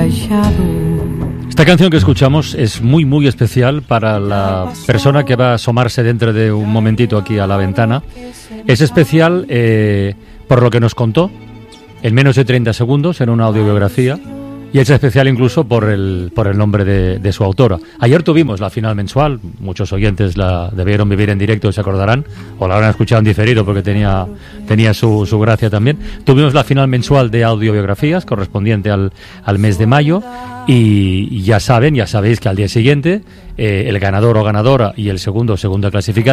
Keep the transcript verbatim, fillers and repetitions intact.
Esta canción que escuchamos es muy muy especial para la persona que va a asomarse dentro de un momentito aquí a la ventana. Es especial eh, por lo que nos contó en menos de treinta segundos en una audiobiografía, y es especial incluso por el por el nombre de, de su autora. Ayer tuvimos la final mensual, muchos oyentes la debieron vivir en directo, se acordarán, o la habrán escuchado en diferido porque tenía tenía su, su gracia también. Tuvimos la final mensual de audiobiografías correspondiente al, al mes de mayo, y ya saben, ya sabéis que al día siguiente eh, el ganador o ganadora y el segundo o segunda clasificada